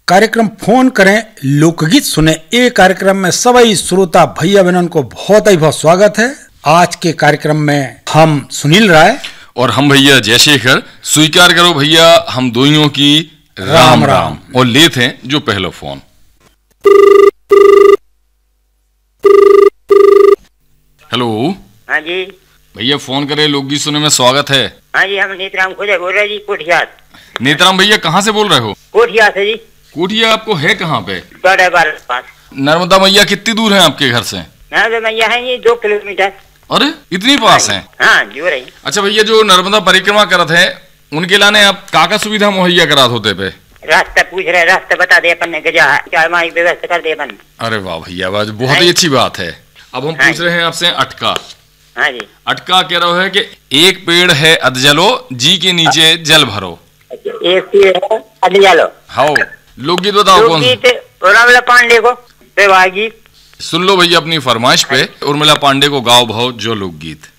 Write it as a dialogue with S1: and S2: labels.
S1: कार्यक्रम फोन करें लोकगीत सुने। ये कार्यक्रम में सभी श्रोता भैया बहनों को बहुत स्वागत है। आज के कार्यक्रम में हम सुनील राय
S2: और हम भैया जयशेखर स्वीकार करो भैया हम दोनों की राम राम और लेते हैं जो पहला फोन। हेलो।
S3: हाँ जी
S2: भैया फोन करे लोकगीत सुने में स्वागत है।
S3: हाँ जी हम नेतराम खुदे बोल रहे जी कोठिया।
S2: नेतराम भैया कहाँ से बोल रहे हो?
S3: कोठिया से जी।
S2: कोठिया आपको है कहाँ पे?
S3: पास।
S2: नर्मदा मैया कितनी दूर है आपके घर से?
S3: नर्मदा मैया है ये 2 किलोमीटर।
S2: अरे इतनी पास है?
S3: हाँ जो रही।
S2: अच्छा भैया जो नर्मदा परिक्रमा करत है उनके लाने आप काका सुविधा मुहैया करात होते पे?
S3: रास्ता पूछ रहे, रास्ता बता दे अपन ने चाय माई व्यवस्था कर दे अपन।
S2: अरे वाह भैया बहुत ही अच्छी बात है। अब हम पूछ रहे हैं आपसे अटका।
S3: हाँ जी।
S2: अटका कह रहा है कि एक पेड़ है अधजलो जी के नीचे जल भरो।
S3: एक पेड़ है अधजलो।
S2: हाँ लोकगीत बताओ कौन सा?
S3: उर्मिला पांडे को विवाह गीत।
S2: सुन लो भैया अपनी फरमाइश पे उर्मिला पांडे को गाओ भाव जो लोकगीत।